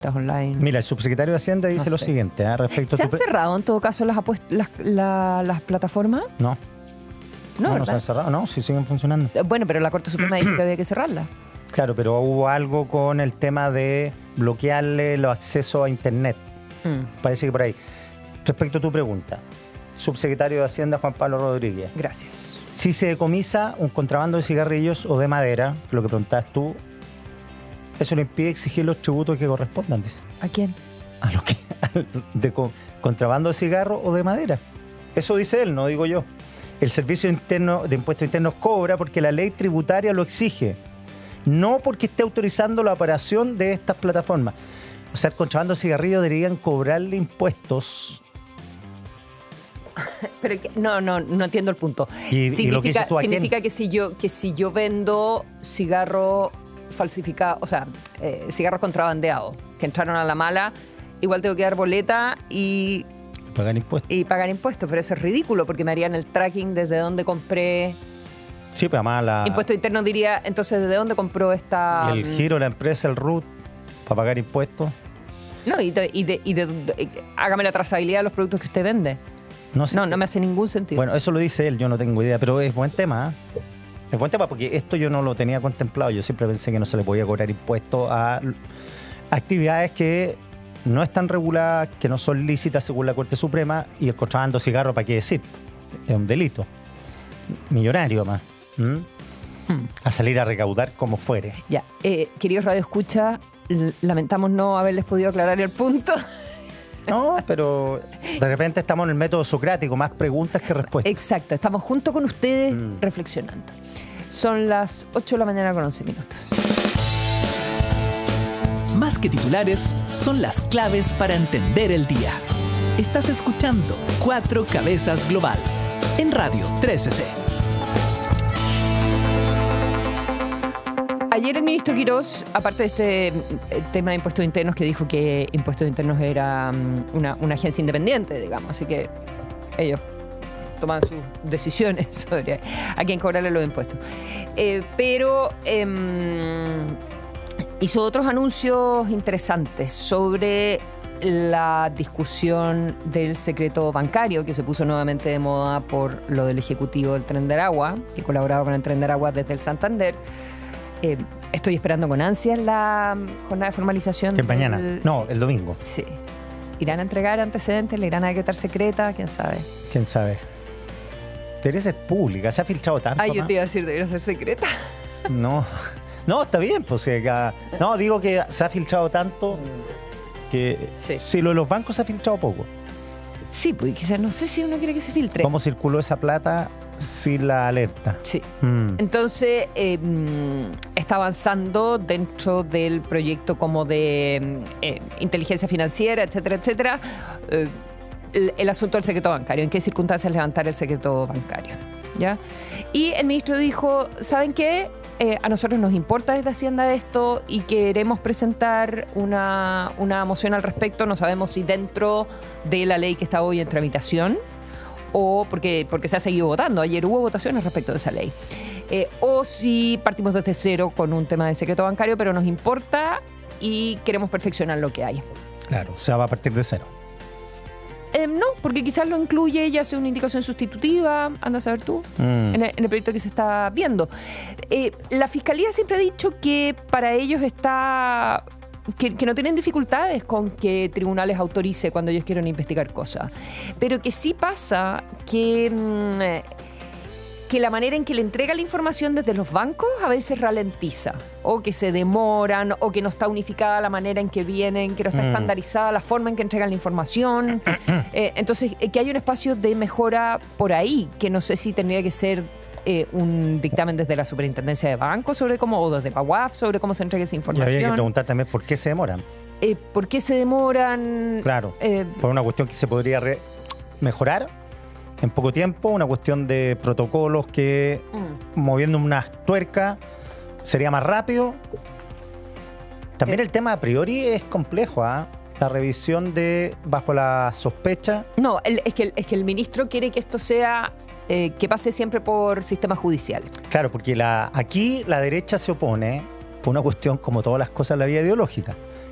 online. Mira, el subsecretario de Hacienda dice lo siguiente, respecto ¿Se a han cerrado en todo caso las plataformas? No. No se han cerrado, no, sí siguen funcionando. Bueno, pero la Corte Suprema dijo que había que cerrarla. Claro, pero hubo algo con el tema de bloquearle los accesos a Internet. Parece que por ahí. Respecto a tu pregunta, subsecretario de Hacienda Juan Pablo Rodríguez. Gracias. Si se decomisa un contrabando de cigarrillos o de madera, lo que preguntabas tú, eso le impide exigir los tributos que correspondan, dice. ¿A quién? A lo que contrabando de cigarro o de madera. Eso dice él, no digo yo. El Servicio Interno de Impuestos Internos cobra porque la ley tributaria lo exige, no porque esté autorizando la operación de estas plataformas. O sea, el contrabando de cigarrillos deberían cobrarle impuestos. Pero no entiendo el punto. Significa que si yo vendo cigarro falsificado, o sea, cigarros contrabandeados que entraron a la mala, igual tengo que dar boleta y pagar impuestos, pero eso es ridículo porque me harían el tracking desde dónde compré. Sí, pero además Impuesto Interno diría, entonces, ¿desde dónde compró esta...? Y el giro de la empresa, el RUT, para pagar impuestos. No, hágame la trazabilidad de los productos que usted vende. No sé. No me hace ningún sentido. Bueno, eso lo dice él, yo no tengo idea, pero es buen tema, ¿eh? Es buen tema porque esto yo no lo tenía contemplado. Yo siempre pensé que no se le podía cobrar impuestos a actividades que no están reguladas, que no son lícitas según la Corte Suprema, y el contrabando de cigarro, ¿para qué decir? Es un delito. Millonario más. A salir a recaudar como fuere. Ya, queridos Radio Escucha, lamentamos no haberles podido aclarar el punto. No, pero de repente estamos en el método socrático, más preguntas que respuestas. Exacto, estamos junto con ustedes reflexionando. Son las 8 de la mañana con 11 minutos. Más que titulares, son las claves para entender el día. Estás escuchando Cuatro Cabezas Global en Radio 13C. Ayer el ministro Quirós, aparte de este tema de impuestos internos, que dijo que impuestos internos era una agencia independiente, digamos, así que ellos toman sus decisiones sobre a quién cobrarle los impuestos. Pero hizo otros anuncios interesantes sobre la discusión del secreto bancario, que se puso nuevamente de moda por lo del ejecutivo del Tren de Aragua, que colaboraba con el Tren de Aragua desde el Santander. Estoy esperando con ansias la jornada de formalización. ¿Que mañana? No, el domingo. Sí. ¿Irán a entregar antecedentes? ¿Le irán a decretar secreta? ¿Quién sabe? ¿Quién sabe? Debería ser pública. ¿Se ha filtrado tanto? Yo te iba a decir, debería ser secreta. No, está bien. Pues, no, digo que se ha filtrado tanto que si lo de los bancos se ha filtrado poco. Sí, pues quizás no sé si uno quiere que se filtre. ¿Cómo circuló esa plata sin la alerta? Sí. Entonces, está avanzando dentro del proyecto como de inteligencia financiera, etcétera, etcétera, el asunto del secreto bancario. ¿En qué circunstancias levantar el secreto bancario? ¿Ya? Y el ministro dijo, ¿saben qué? A nosotros nos importa desde Hacienda esto y queremos presentar una moción al respecto. No sabemos si dentro de la ley que está hoy en tramitación o porque se ha seguido votando. Ayer hubo votaciones respecto de esa ley. O si partimos desde cero con un tema de secreto bancario, pero nos importa y queremos perfeccionar lo que hay. Claro, o sea, va a partir de cero. No, porque quizás lo incluye y hace una indicación sustitutiva, anda a saber tú, en el proyecto que se está viendo. La Fiscalía siempre ha dicho que para ellos está... Que no tienen dificultades con que tribunales autorice cuando ellos quieren investigar cosas. Pero que sí pasa que la manera en que le entrega la información desde los bancos a veces ralentiza, o que se demoran, o que no está unificada la manera en que vienen, que no está estandarizada la forma en que entregan la información. Entonces, que hay un espacio de mejora por ahí, que no sé si tendría que ser un dictamen desde la Superintendencia de Bancos sobre cómo, o desde PAUAF sobre cómo se entrega esa información. Y había que preguntar también por qué se demoran. ¿Por qué se demoran? Claro, por una cuestión que se podría mejorar en poco tiempo, una cuestión de protocolos que moviendo unas tuercas sería más rápido. También el tema a priori es complejo, ¿ah? La revisión de bajo la sospecha. No, es que el ministro quiere que esto sea que pase siempre por sistema judicial. Claro, porque aquí la derecha se opone por una cuestión, como todas las cosas en la vida ideológica.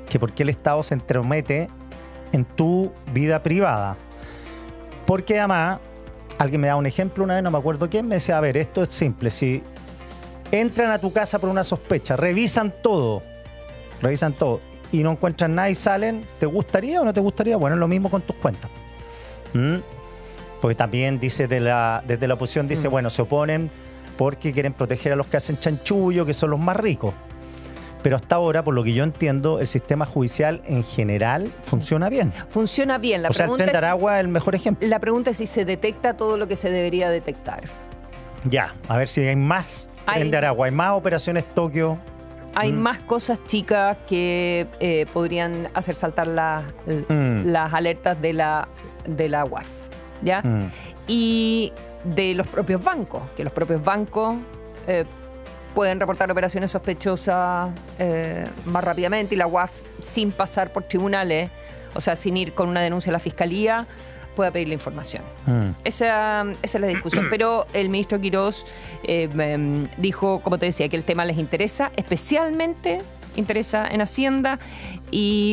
que por qué el Estado se entromete en tu vida privada. Porque además, alguien me da un ejemplo una vez, no me acuerdo quién, me decía, a ver, esto es simple, si entran a tu casa por una sospecha, revisan todo, y no encuentran nada y salen, ¿te gustaría o no te gustaría? Bueno, es lo mismo con tus cuentas. Porque también dice desde la oposición, dice, bueno, se oponen porque quieren proteger a los que hacen chanchullo, que son los más ricos. Pero hasta ahora, por lo que yo entiendo, el sistema judicial en general funciona bien. Funciona bien. O sea, el Tren de Aragua es el mejor ejemplo. La pregunta es si se detecta todo lo que se debería detectar. Ya, a ver si hay más Tren de Aragua, hay más operaciones Tokio. Hay más cosas chicas que podrían hacer saltar las alertas de la UAF, ¿ya? Y de los propios bancos, que los propios bancos pueden reportar operaciones sospechosas más rápidamente y la UAF, sin pasar por tribunales, o sea, sin ir con una denuncia a la fiscalía, pueda pedir la información. Esa es la discusión. Pero el ministro Quirós dijo, como te decía, que el tema les interesa, especialmente interesa en Hacienda, y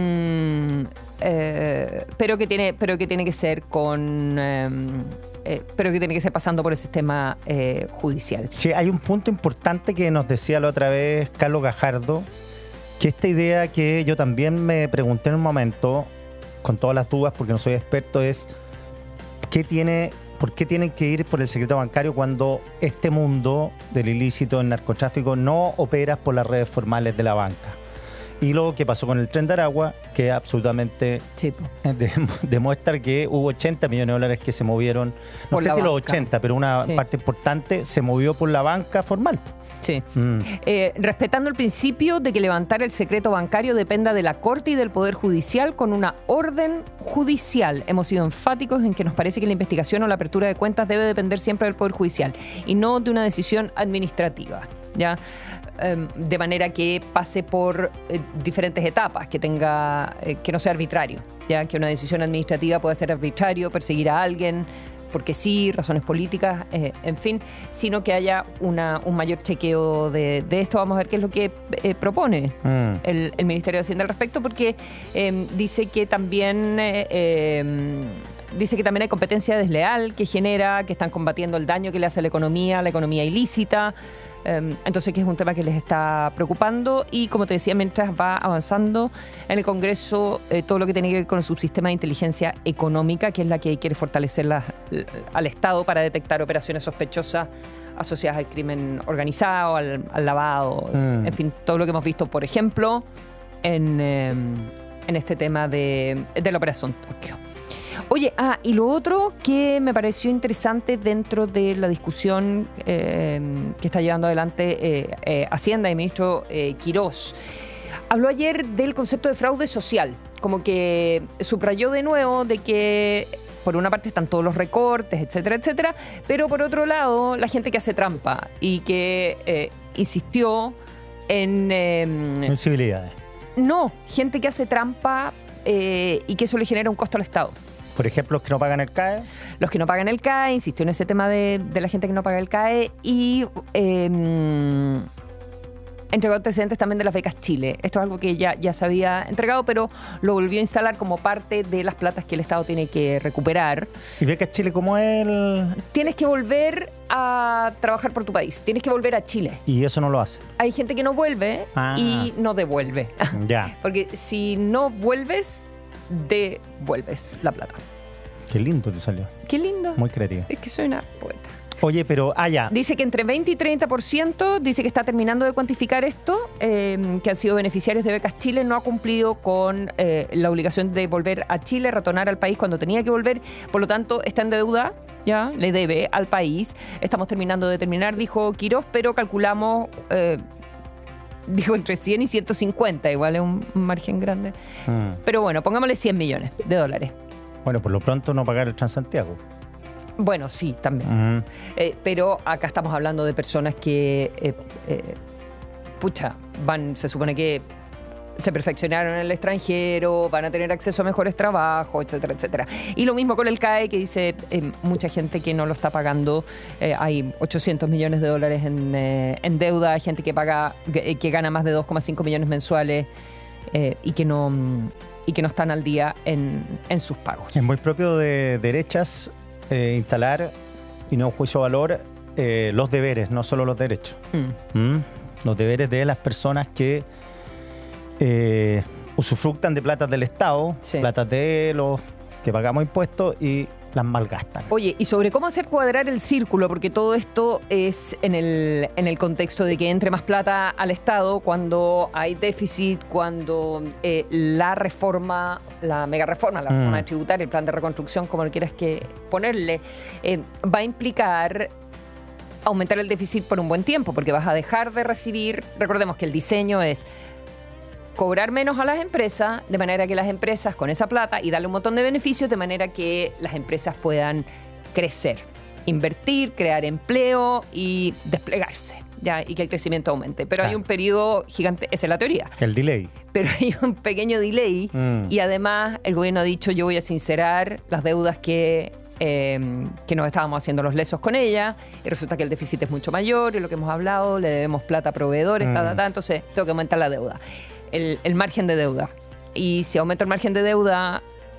pero que tiene que ser con pero que tiene que ser pasando por el sistema judicial. Sí, hay un punto importante que nos decía la otra vez Carlos Gajardo, que esta idea que yo también me pregunté en un momento, con todas las dudas porque no soy experto, es ¿por qué tienen que ir por el secreto bancario cuando este mundo del ilícito, el narcotráfico, no opera por las redes formales de la banca? Y luego, ¿qué pasó con el Tren de Aragua? Que absolutamente demuestra que hubo 80 millones de dólares que se movieron, no sé si los 80, pero una parte importante se movió por la banca formal. Sí. Respetando el principio de que levantar el secreto bancario dependa de la Corte y del Poder Judicial con una orden judicial. Hemos sido enfáticos en que nos parece que la investigación o la apertura de cuentas debe depender siempre del Poder Judicial y no de una decisión administrativa, ¿ya? De manera que pase por diferentes etapas, que no sea arbitrario, ya que una decisión administrativa pueda ser arbitrario, perseguir a alguien porque sí, razones políticas, en fin, sino que haya un mayor chequeo de esto. Vamos a ver qué es lo que propone el Ministerio de Hacienda al respecto, porque dice que también hay competencia desleal que están combatiendo el daño que le hace a la economía ilícita. Entonces, que es un tema que les está preocupando y, como te decía, mientras va avanzando en el Congreso todo lo que tiene que ver con el subsistema de inteligencia económica, que es la que quiere fortalecer al Estado para detectar operaciones sospechosas asociadas al crimen organizado, al lavado, en fin, todo lo que hemos visto, por ejemplo, en este tema de la Operación Tokio. Oye, y lo otro que me pareció interesante dentro de la discusión que está llevando adelante Hacienda y el ministro Quirós, habló ayer del concepto de fraude social, como que subrayó de nuevo de que por una parte están todos los recortes, etcétera, etcétera, pero por otro lado la gente que hace trampa y que insistió en... sensibilidades. No, gente que hace trampa y que eso le genera un costo al Estado. Por ejemplo, los que no pagan el CAE. Los que no pagan el CAE, insistió en ese tema de la gente que no paga el CAE y entregó antecedentes también de las becas Chile. Esto es algo que ya se había entregado, pero lo volvió a instalar como parte de las platas que el Estado tiene que recuperar. ¿Y becas Chile cómo es Tienes que volver a trabajar por tu país, tienes que volver a Chile. Y eso no lo hace. Hay gente que no vuelve y no devuelve. Ya. Porque si no vuelves, devuelves la plata. Qué lindo te salió. Qué lindo. Muy creativa. Es que soy una poeta. Oye, pero ya. Dice que entre 20 y 30%, dice que está terminando de cuantificar esto, que han sido beneficiarios de becas Chile, no ha cumplido con la obligación de volver a Chile, retornar al país cuando tenía que volver, por lo tanto está en deuda, ya, le debe al país. Estamos terminando de determinar, dijo Quirós, pero calculamos... dijo entre 100 y 150, igual es un margen grande. Pero bueno, pongámosle 100 millones de dólares. Bueno, por lo pronto no pagar el Transantiago. Bueno, sí, también. Pero acá estamos hablando de personas que, se supone que se perfeccionaron en el extranjero, van a tener acceso a mejores trabajos, etcétera, etcétera. Y lo mismo con el CAE, que dice mucha gente que no lo está pagando. Hay 800 millones de dólares en deuda, gente que gana más de 2,5 millones mensuales y que no están al día en sus pagos. Es muy propio de derechas instalar, y no un juicio de valor, los deberes, no solo los derechos. Los deberes de las personas que usufructan de platas del Estado, Sí. platas de los que pagamos impuestos y las malgastan. Oye, y sobre cómo hacer cuadrar el círculo, porque todo esto es en el contexto de que entre más plata al Estado cuando hay déficit, cuando la reforma, la mega reforma, la reforma tributaria, el plan de reconstrucción, como lo quieras que ponerle, va a implicar aumentar el déficit por un buen tiempo, porque vas a dejar de recibir. Recordemos que el diseño es cobrar menos a las empresas, de manera que las empresas con esa plata, y darle un montón de beneficios, de manera que las empresas puedan crecer, invertir, crear empleo y desplegarse, ¿ya? Y que el crecimiento aumente. Pero hay un periodo gigante, esa es la teoría. El delay. Pero hay un pequeño delay y además el gobierno ha dicho: yo voy a sincerar las deudas que nos estábamos haciendo los lesos con ella, y resulta que el déficit es mucho mayor, y lo que hemos hablado, le debemos plata a proveedores, entonces tengo que aumentar la deuda, el margen de deuda. Y si aumento el margen de deuda,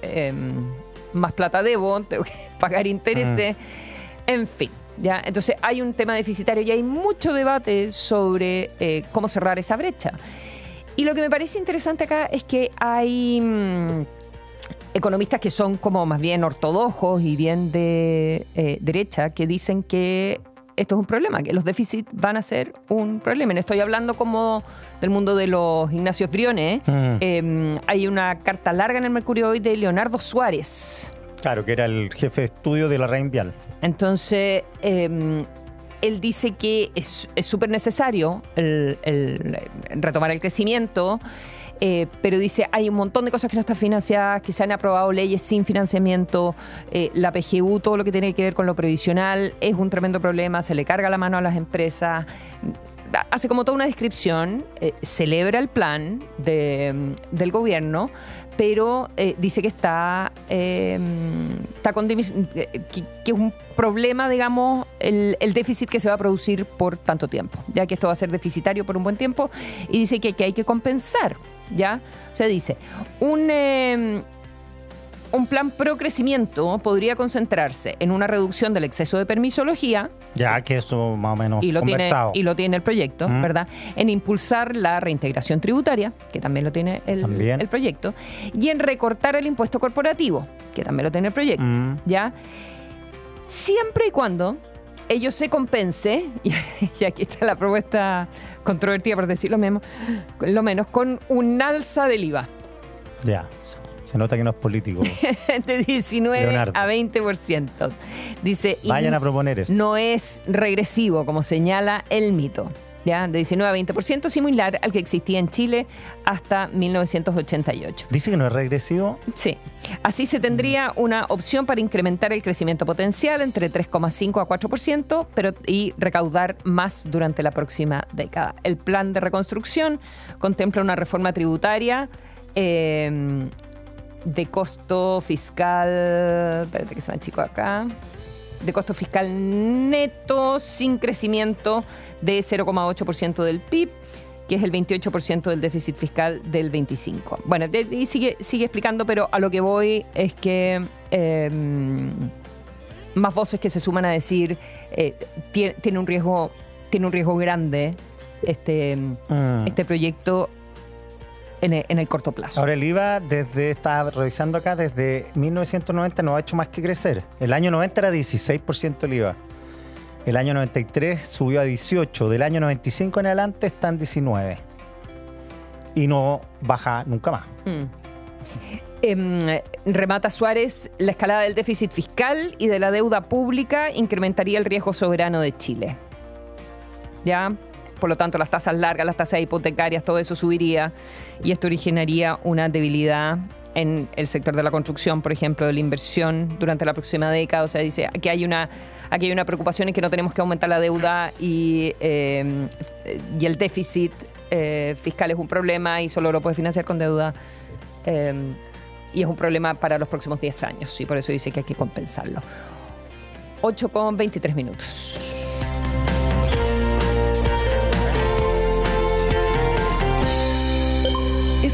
más plata debo, tengo que pagar intereses, en fin. ¿Ya? Entonces hay un tema deficitario y hay mucho debate sobre cómo cerrar esa brecha. Y lo que me parece interesante acá es que hay economistas que son como más bien ortodoxos y bien de derecha, que dicen que esto es un problema, que los déficits van a ser un problema. No estoy hablando como del mundo de los Ignacios Briones. Hay una carta larga en el Mercurio hoy de Leonardo Suárez. Claro, que era el jefe de estudio de la Reinvial. Entonces, él dice que es súper necesario el retomar el crecimiento, pero dice hay un montón de cosas que no están financiadas, que se han aprobado leyes sin financiamiento, la PGU, todo lo que tiene que ver con lo previsional es un tremendo problema, se le carga la mano a las empresas. Hace como toda una descripción, celebra el plan del gobierno, pero dice que que es un problema, digamos, el déficit que se va a producir por tanto tiempo, ya que esto va a ser deficitario por un buen tiempo, y dice que hay que compensar, ¿ya? O sea, dice, un plan pro crecimiento podría concentrarse en una reducción del exceso de permisología. Ya que eso más o menos y lo conversado. Tiene el proyecto, ¿verdad? En impulsar la reintegración tributaria, que también lo tiene el proyecto, y en recortar el impuesto corporativo, que también lo tiene el proyecto, ¿ya? Siempre y cuando ello se compense, y aquí está la propuesta controvertida, por decirlo lo menos, con un alza del IVA. Ya, se nota que no es político. De 19 Leonardo. a 20%. Dice, vayan a proponer eso. No es regresivo, como señala el mito. ¿Ya? De 19 a 20%, similar al que existía en Chile hasta 1988. ¿Dice que no es regresivo? Sí. Así se tendría una opción para incrementar el crecimiento potencial entre 3,5 a 4%, y recaudar más durante la próxima década. El plan de reconstrucción contempla una reforma tributaria de costo fiscal, espérate que se me achico acá, de costo fiscal neto sin crecimiento de 0,8% del PIB, que es el 28% del déficit fiscal del 25. Bueno, y sigue explicando, pero a lo que voy es que más voces que se suman a decir tiene un riesgo grande este proyecto en el corto plazo. Ahora el IVA, estaba revisando acá, desde 1990 no ha hecho más que crecer. El año 90 era 16% el IVA. El año 93 subió a 18. Del año 95 en adelante está en 19. Y no baja nunca más. Remata Suárez, la escalada del déficit fiscal y de la deuda pública incrementaría el riesgo soberano de Chile. ¿Ya? Por lo tanto, las tasas largas, las tasas hipotecarias, todo eso subiría, y esto originaría una debilidad en el sector de la construcción, por ejemplo, de la inversión durante la próxima década. O sea, dice que hay una preocupación en que no tenemos que aumentar la deuda y el déficit fiscal es un problema y solo lo puede financiar con deuda, y es un problema para los próximos 10 años, y por eso dice que hay que compensarlo. 8:23.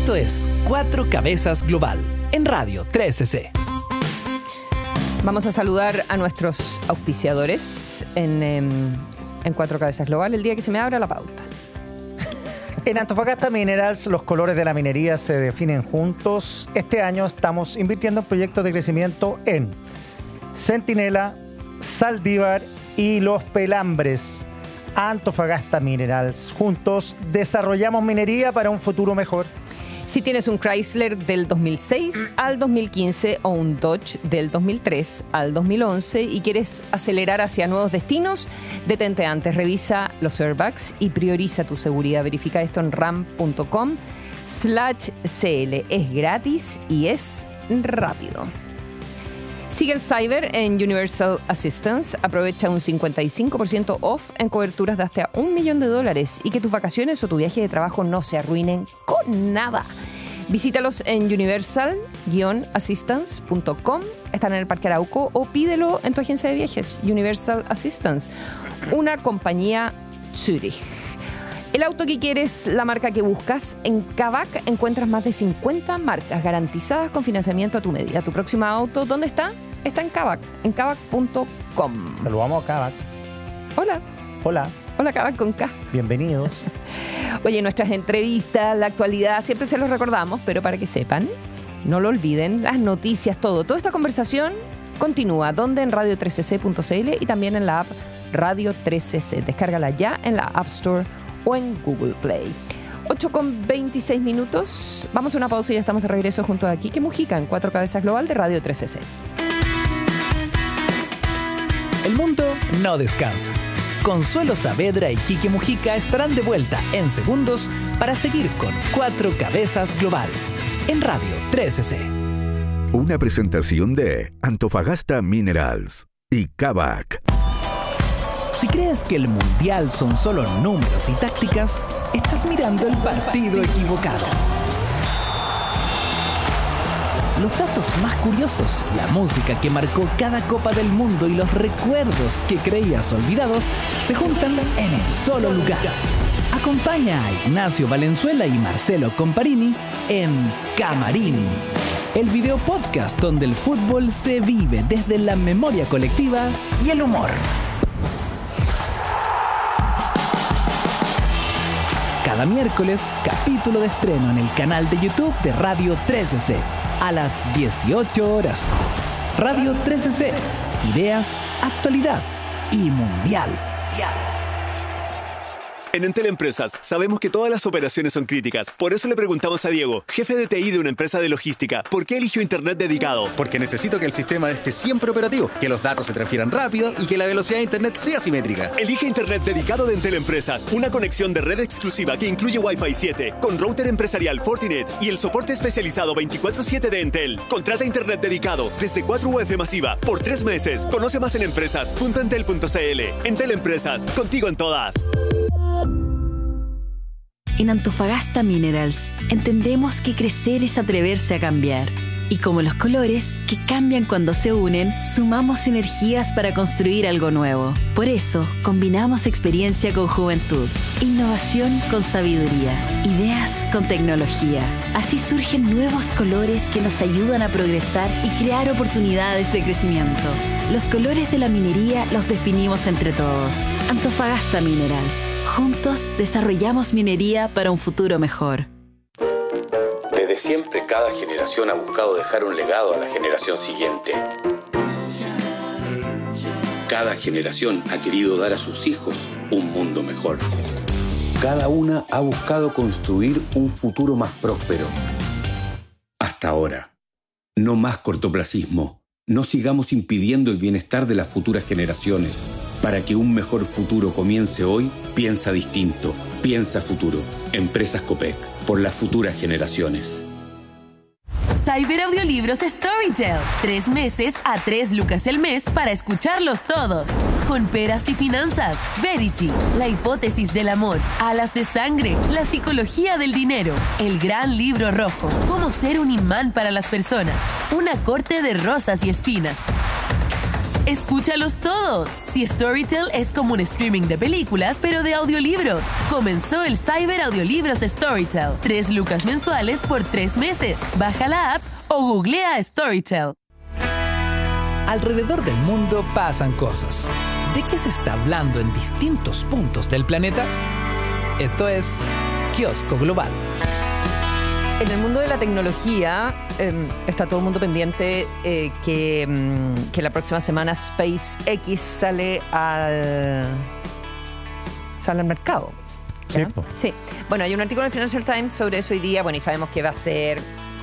Esto es Cuatro Cabezas Global en Radio 13C. Vamos a saludar a nuestros auspiciadores en Cuatro Cabezas Global el día que se me abra la pauta. En Antofagasta Minerals, los colores de la minería se definen juntos. Este año estamos invirtiendo en proyectos de crecimiento en Centinela, Saldívar y Los Pelambres. Antofagasta Minerals. Juntos desarrollamos minería para un futuro mejor. Si tienes un Chrysler del 2006 al 2015 o un Dodge del 2003 al 2011 y quieres acelerar hacia nuevos destinos, detente antes, revisa los airbags y prioriza tu seguridad. Verifica esto en ram.com/cl. Es gratis y es rápido. Sigue el cyber en Universal Assistance. Aprovecha un 55% off en coberturas de hasta $1 millón y que tus vacaciones o tu viaje de trabajo no se arruinen con nada. Visítalos en universal-assistance.com. Están en el Parque Arauco o pídelo en tu agencia de viajes. Universal Assistance, una compañía Zurich. El auto que quieres, la marca que buscas. En Kavak encuentras más de 50 marcas garantizadas con financiamiento a tu medida. Tu próximo auto, ¿dónde está? Está en Kavak, en kavak.com. Saludamos a Kavak. Hola. Hola. Hola, Kavak con K. Bienvenidos. Oye, nuestras entrevistas, la actualidad, siempre se los recordamos, pero para que sepan, no lo olviden, las noticias, toda esta conversación continúa. ¿Dónde? En radio13c.cl y también en la app Radio 13C. Descárgala ya en la App Store o en Google Play. 8:26. Vamos a una pausa y ya estamos de regreso junto a Quique Mujica en Cuatro Cabezas Global de Radio 13C. El mundo no descansa. Consuelo Saavedra y Quique Mujica estarán de vuelta en segundos para seguir con Cuatro Cabezas Global en Radio 13C. Una presentación de Antofagasta Minerals y Kavak. Si crees que el mundial son solo números y tácticas, estás mirando el partido equivocado. Los datos más curiosos, la música que marcó cada Copa del Mundo y los recuerdos que creías olvidados se juntan en un solo lugar. Acompaña a Ignacio Valenzuela y Marcelo Comparini en Camarín, el video podcast donde el fútbol se vive desde la memoria colectiva y el humor. Cada miércoles, capítulo de estreno en el canal de YouTube de Radio 13C a las 18 horas. Radio 13C, ideas, actualidad y mundial. En Entel Empresas sabemos que todas las operaciones son críticas. Por eso le preguntamos a Diego, jefe de TI de una empresa de logística, ¿por qué eligió Internet dedicado? Porque necesito que el sistema esté siempre operativo, que los datos se transfieran rápido y que la velocidad de Internet sea simétrica. Elige Internet dedicado de Entel Empresas, una conexión de red exclusiva que incluye Wi-Fi 7, con router empresarial Fortinet y el soporte especializado 24/7 de Entel. Contrata Internet dedicado desde 4 UF masiva por 3 meses. Conoce más en empresas.entel.cl. Entel Empresas, contigo en todas. En Antofagasta Minerals entendemos que crecer es atreverse a cambiar. Y como los colores, que cambian cuando se unen, sumamos energías para construir algo nuevo. Por eso, combinamos experiencia con juventud, innovación con sabiduría, ideas con tecnología. Así surgen nuevos colores que nos ayudan a progresar y crear oportunidades de crecimiento. Los colores de la minería los definimos entre todos. Antofagasta Minerals. Juntos desarrollamos minería para un futuro mejor. Desde siempre, cada generación ha buscado dejar un legado a la generación siguiente. Cada generación ha querido dar a sus hijos un mundo mejor. Cada una ha buscado construir un futuro más próspero. Hasta ahora. No más cortoplacismo. No sigamos impidiendo el bienestar de las futuras generaciones. Para que un mejor futuro comience hoy, piensa distinto. Piensa futuro. Empresas Copec. Por las futuras generaciones. Cyber Audiolibros Storytel. 3 meses a 3 lucas el mes para escucharlos todos. Con Peras y Finanzas, Verity, La hipótesis del amor, Alas de sangre, La psicología del dinero, El gran libro rojo, Cómo ser un imán para las personas, Una corte de rosas y espinas. Escúchalos todos. Si Storytel es como un streaming de películas, pero de audiolibros. Comenzó el Cyber Audiolibros Storytel. 3 lucas mensuales por 3 meses. Baja la app o googlea Storytel. Alrededor del mundo pasan cosas. ¿De qué se está hablando en distintos puntos del planeta? Esto es Kiosco Global. En el mundo de la tecnología está todo el mundo pendiente que la próxima semana SpaceX sale al mercado. Sí, sí. Bueno, hay un artículo en el Financial Times sobre eso hoy día. Bueno, y sabemos que va a ser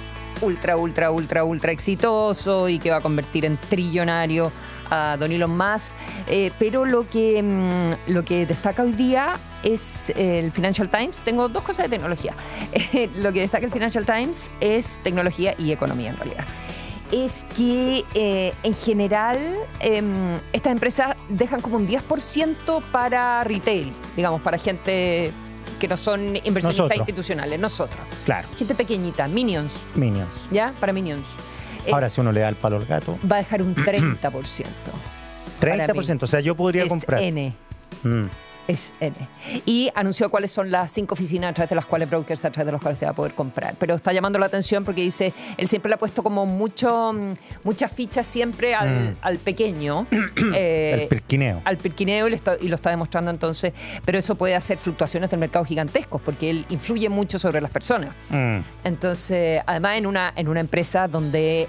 ultra exitoso y que va a convertir en trillonario a don Elon Musk. Pero lo que destaca hoy día es el Financial Times. Tengo 2 cosas de tecnología. Lo que destaca el Financial Times es tecnología y economía, en realidad. Es que en general estas empresas dejan como un 10% para retail, digamos, para gente que no son inversionistas institucionales, nosotros. Claro. Gente pequeñita, Minions. ¿Ya? Para Minions. Ahora, si uno le da el palo al gato, va a dejar un 30%. 30%, o sea, yo podría comprar. Es N. Y anunció cuáles son las 5 oficinas a través de las cuales brokers, a través de las cuales se va a poder comprar. Pero está llamando la atención porque dice, él siempre le ha puesto como muchas fichas siempre al pequeño. El pirquineo. Al pirquineo y lo está demostrando entonces. Pero eso puede hacer fluctuaciones del mercado gigantescos porque él influye mucho sobre las personas. Entonces, además en una empresa donde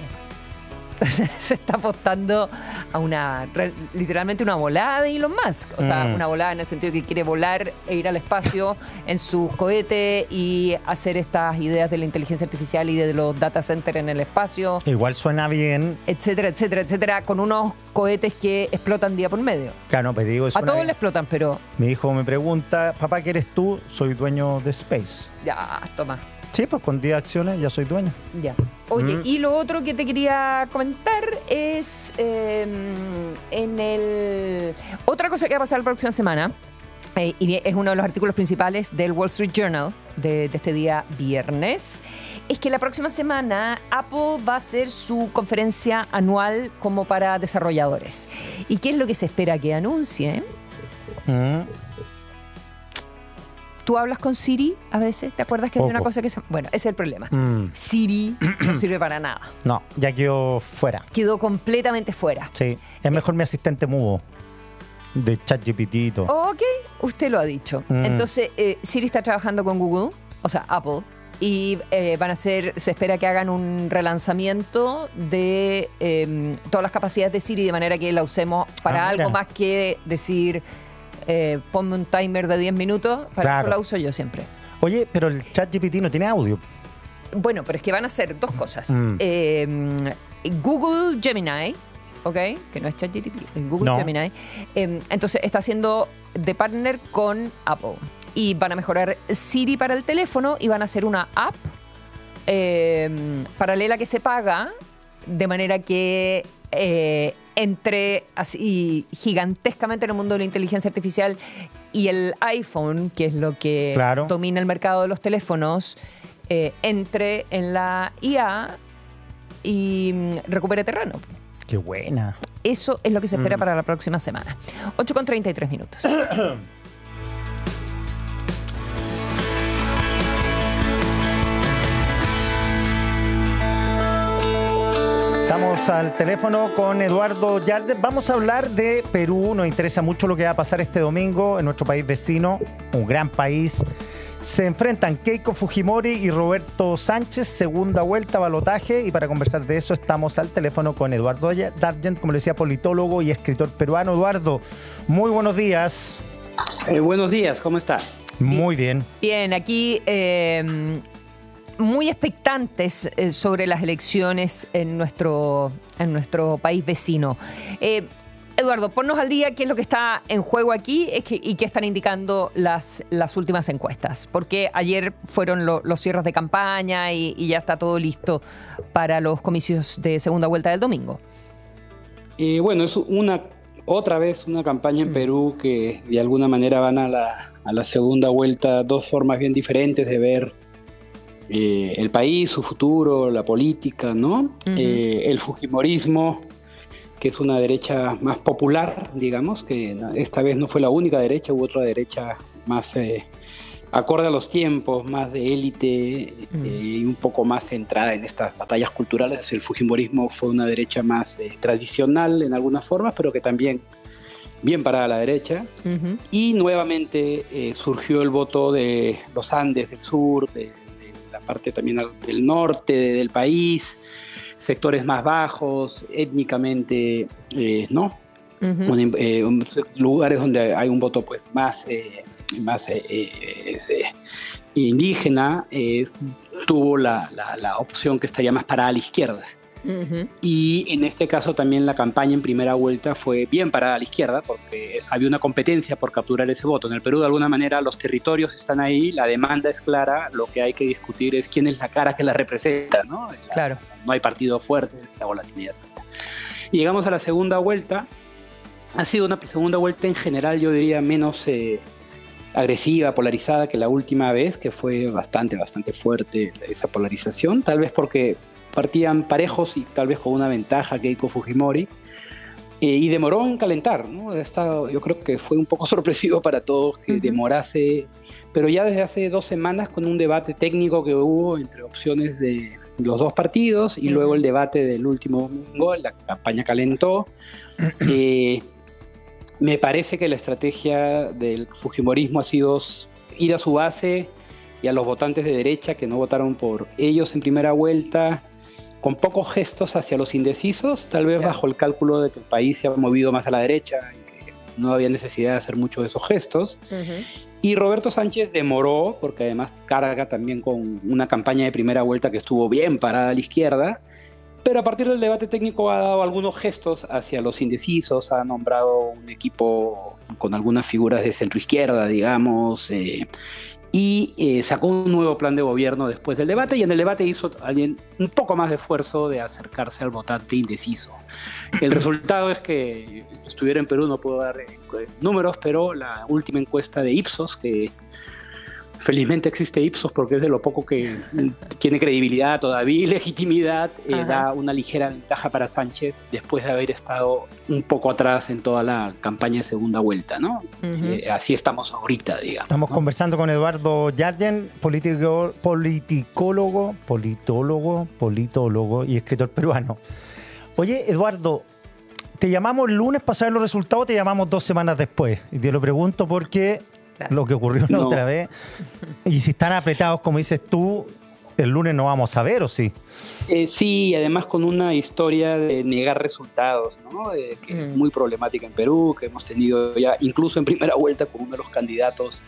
se está apostando a literalmente una volada de Elon Musk. O sea, una volada en el sentido de que quiere volar e ir al espacio en su cohete y hacer estas ideas de la inteligencia artificial y de los data centers en el espacio. Igual suena bien. Etcétera, con unos cohetes que explotan día por medio. Claro, pues digo, a todos le explotan, pero... Mi hijo me pregunta, papá, ¿qué eres tú? Soy dueño de Space. Ya, toma. Sí, pues con 10 acciones ya soy dueño. Ya. Oye, y lo otro que te quería comentar es otra cosa que va a pasar la próxima semana, y es uno de los artículos principales del Wall Street Journal de este día viernes, es que la próxima semana Apple va a hacer su conferencia anual como para desarrolladores. ¿Y qué es lo que se espera que anuncie? ¿Tú hablas con Siri a veces? ¿Te acuerdas que había una cosa que se... Bueno, ese es el problema. Siri no sirve para nada. No, ya quedó fuera. Quedó completamente fuera. Sí, es mejor mi asistente mudo de ChatGPT y todo. Ok, usted lo ha dicho. Entonces, Siri está trabajando con Google, o sea, Apple, y se espera que hagan un relanzamiento de todas las capacidades de Siri de manera que la usemos para algo más que decir... ponme un timer de 10 minutos, para eso la uso yo siempre. Oye, pero el ChatGPT no tiene audio. Bueno, pero es que van a hacer 2 cosas. Google Gemini, ¿ok? Que no es ChatGPT, es Google Gemini. Entonces está haciendo de partner con Apple. Y van a mejorar Siri para el teléfono y van a hacer una app paralela que se paga, de manera que... entre así gigantescamente en el mundo de la inteligencia artificial y el iPhone, que es lo que domina el mercado de los teléfonos, entre en la IA y recupere terreno. ¡Qué buena! Eso es lo que se espera para la próxima semana. 8:33 minutos. Estamos al teléfono con Eduardo Yardes. Vamos a hablar de Perú. Nos interesa mucho lo que va a pasar este domingo en nuestro país vecino, un gran país. Se enfrentan Keiko Fujimori y Roberto Sánchez, segunda vuelta, balotaje. Y para conversar de eso estamos al teléfono con Eduardo Dargent, como le decía, politólogo y escritor peruano. Eduardo, muy buenos días. Buenos días, ¿cómo está? Muy bien. Bien, aquí... muy expectantes sobre las elecciones en nuestro país vecino. Eduardo, ponnos al día qué es lo que está en juego aquí y qué están indicando las últimas encuestas. Porque ayer fueron los cierres de campaña y ya está todo listo para los comicios de segunda vuelta del domingo. Bueno, es otra vez una campaña en Perú que de alguna manera van a la segunda vuelta, 2 formas bien diferentes de ver el país, su futuro, la política, ¿no? El fujimorismo que es una derecha más popular, digamos, que esta vez no fue la única derecha, hubo otra derecha más acorde a los tiempos, más de élite y un poco más centrada en estas batallas culturales. El fujimorismo fue una derecha más tradicional en algunas formas, pero que también bien parada a la derecha. Y nuevamente surgió el voto de los Andes del sur, de la parte también del norte del país, sectores más bajos, étnicamente, ¿no? Lugares donde hay un voto pues más indígena, tuvo la opción que estaría más parada a la izquierda. Y en este caso también la campaña en primera vuelta fue bien parada a la izquierda porque había una competencia por capturar ese voto. En el Perú de alguna manera los territorios están ahí, la demanda es clara, lo que hay que discutir es quién es la cara que la representa, ¿no? Claro. No hay partidos fuertes, la volatilidad es alta. Y llegamos a la segunda vuelta. Ha sido una segunda vuelta en general, yo diría, menos agresiva, polarizada que la última vez, que fue bastante fuerte esa polarización, tal vez porque partían parejos y tal vez con una ventaja Keiko Fujimori, y demoró en calentar, ¿no? Yo creo que fue un poco sorpresivo para todos que demorase, pero ya desde hace 2 semanas con un debate técnico que hubo entre opciones de los dos partidos y luego el debate del último domingo, la campaña calentó. Me parece que la estrategia del fujimorismo ha sido ir a su base y a los votantes de derecha que no votaron por ellos en primera vuelta, con pocos gestos hacia los indecisos, tal vez bajo el cálculo de que el país se ha movido más a la derecha y que no había necesidad de hacer muchos de esos gestos. Y Roberto Sánchez demoró, porque además carga también con una campaña de primera vuelta que estuvo bien parada a la izquierda, pero a partir del debate técnico ha dado algunos gestos hacia los indecisos, ha nombrado un equipo con algunas figuras de centroizquierda, digamos, y sacó un nuevo plan de gobierno después del debate, y en el debate hizo alguien un poco más de esfuerzo de acercarse al votante indeciso. El resultado es que estuviera en Perú, no puedo dar números, pero la última encuesta de Ipsos, que felizmente existe Ipsos porque es de lo poco que tiene credibilidad todavía y legitimidad, da una ligera ventaja para Sánchez después de haber estado un poco atrás en toda la campaña de segunda vuelta, ¿no? Así estamos ahorita, digamos. Estamos conversando con Eduardo Yarden, politólogo y escritor peruano. Oye, Eduardo, te llamamos el lunes para saber los resultados, te llamamos 2 semanas después. Y te lo pregunto porque lo que ocurrió la otra vez. Y si están apretados, como dices tú, el lunes no vamos a ver, ¿o sí? Sí, además con una historia de negar resultados, ¿no? Que es muy problemática en Perú, que hemos tenido ya, incluso en primera vuelta, con uno de los candidatos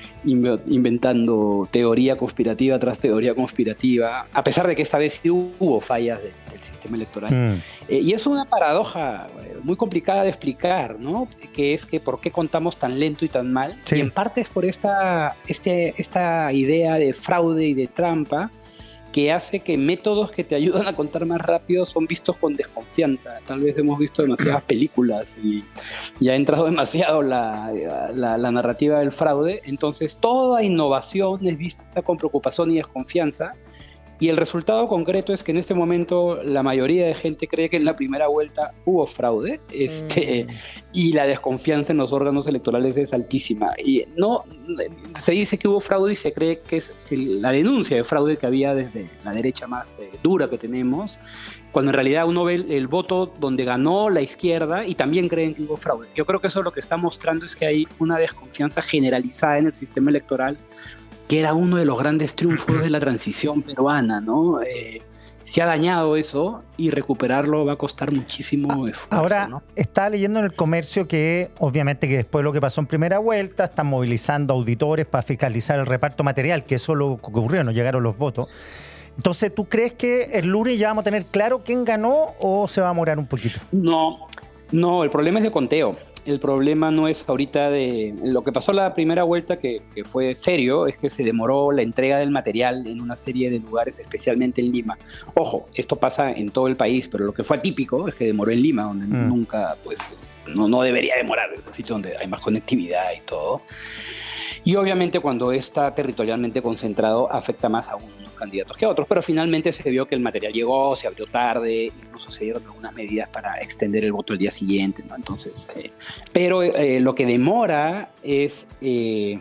inventando teoría conspirativa tras teoría conspirativa, a pesar de que esta vez sí hubo fallas del sistema electoral. Y es una paradoja muy complicada de explicar, ¿no? Que es que por qué contamos tan lento y tan mal. Sí. Y en parte es por esta idea de fraude y de trampa, que hace que métodos que te ayudan a contar más rápido son vistos con desconfianza. Tal vez hemos visto demasiadas películas y ha entrado demasiado la narrativa del fraude. Entonces toda innovación es vista con preocupación y desconfianza. Y el resultado concreto es que en este momento la mayoría de gente cree que en la primera vuelta hubo fraude, y la desconfianza en los órganos electorales es altísima. Y no se dice que hubo fraude y se cree que es la denuncia de fraude que había desde la derecha más dura que tenemos, cuando en realidad uno ve el voto donde ganó la izquierda y también creen que hubo fraude. Yo creo que eso lo que está mostrando es que hay una desconfianza generalizada en el sistema electoral, que era uno de los grandes triunfos de la transición peruana, ¿no? Se ha dañado eso y recuperarlo va a costar muchísimo esfuerzo. Ahora, ¿no? Estaba leyendo en el Comercio que, obviamente, que después de lo que pasó en primera vuelta, están movilizando auditores para fiscalizar el reparto material, que eso lo que ocurrió, no llegaron los votos. Entonces, ¿tú crees que el lunes ya vamos a tener claro quién ganó o se va a demorar un poquito? No, el problema es de conteo. El problema no es ahorita de... Lo que pasó la primera vuelta, que fue serio, es que se demoró la entrega del material en una serie de lugares, especialmente en Lima. Ojo, esto pasa en todo el país, pero lo que fue atípico es que demoró en Lima, donde nunca, pues, no debería demorar, es un sitio donde hay más conectividad y todo. Y obviamente cuando está territorialmente concentrado afecta más a candidatos que a otros, pero finalmente se vio que el material llegó, se abrió tarde, incluso se dieron algunas medidas para extender el voto el día siguiente, ¿no? Entonces, pero lo que demora es que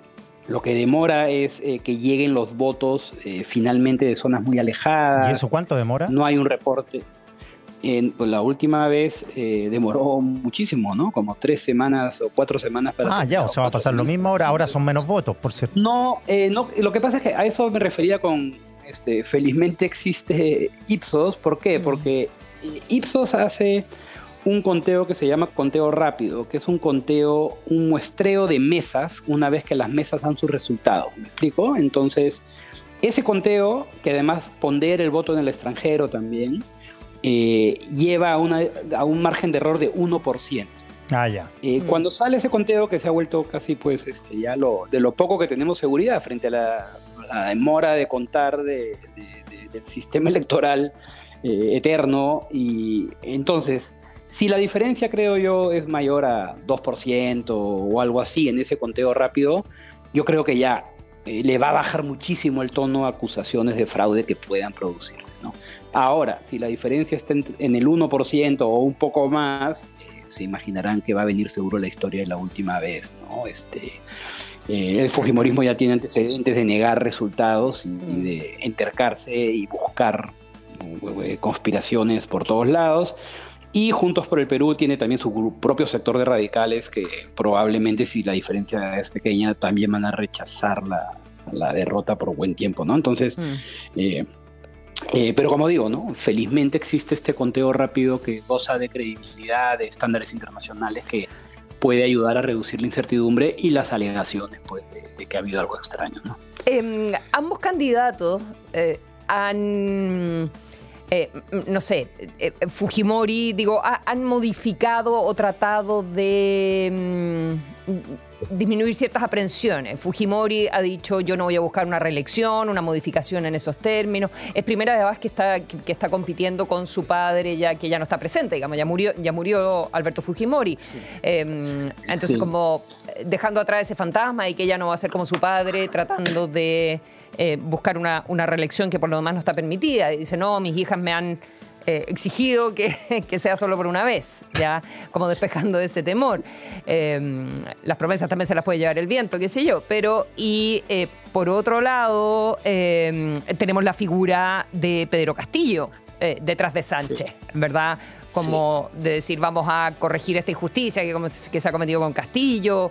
lleguen los votos finalmente de zonas muy alejadas. ¿Y eso cuánto demora? No hay un reporte. Pues la última vez demoró muchísimo, ¿no? Como 3 semanas o 4 semanas para... ya, o sea, va a pasar lo mismo ahora son menos votos, por cierto. No, lo que pasa es que a eso me refería con, felizmente existe Ipsos. ¿Por qué? Porque Ipsos hace un conteo que se llama conteo rápido, que es un muestreo de mesas una vez que las mesas dan sus resultados. ¿Me explico? Entonces, ese conteo, que además pondera el voto en el extranjero también, lleva a un margen de error de 1%. Ya. Cuando sale ese conteo, que se ha vuelto casi ya de lo poco que tenemos seguridad frente a la demora de contar del sistema electoral eterno, y entonces, si la diferencia, creo yo, es mayor a 2% o algo así en ese conteo rápido, yo creo que ya le va a bajar muchísimo el tono a acusaciones de fraude que puedan producirse, ¿no? Ahora, si la diferencia está en el 1% o un poco más, se imaginarán que va a venir seguro la historia de la última vez, ¿no? El fujimorismo ya tiene antecedentes de negar resultados y de entercarse y buscar conspiraciones por todos lados. Y Juntos por el Perú tiene también su propio sector de radicales que probablemente, si la diferencia es pequeña, también van a rechazar la derrota por buen tiempo, ¿no? Entonces, pero como digo, ¿no? Felizmente existe este conteo rápido que goza de credibilidad, de estándares internacionales, que puede ayudar a reducir la incertidumbre y las alegaciones, pues, de que ha habido algo extraño, ¿no? Ambos candidatos han... no sé, Fujimori, han modificado o tratado de disminuir ciertas aprensiones. Fujimori ha dicho: yo no voy a buscar una reelección, una modificación en esos términos. Es primera vez que está compitiendo con su padre, que ya no está presente, digamos, ya murió Alberto Fujimori. Sí. Entonces, como dejando atrás ese fantasma y que ella no va a ser como su padre, tratando de buscar una reelección que por lo demás no está permitida. Y dice: no, mis hijas me han exigido que sea solo por una vez, ya como despejando ese temor. Las promesas también se las puede llevar el viento, qué sé yo, pero por otro lado tenemos la figura de Pedro Castillo detrás de Sánchez, ¿verdad? Como de decir: vamos a corregir esta injusticia que se ha cometido con Castillo.